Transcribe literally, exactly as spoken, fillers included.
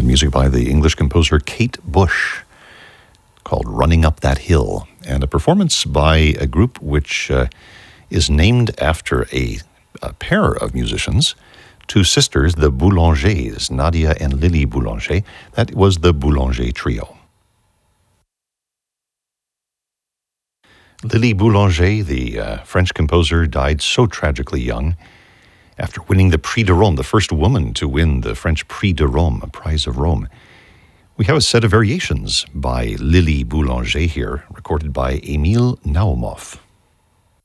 and music by the English composer Kate Bush, called Running Up That Hill, and a performance by a group which uh, is named after a, a pair of musicians, two sisters, the Boulangers, Nadia and Lily Boulanger. That was the Boulanger Trio. Lily Boulanger, the uh, French composer, died so tragically young after winning the Prix de Rome, the first woman to win the French Prix de Rome, a prize of Rome. We have a set of variations by Lily Boulanger here, recorded by Emile Naumov.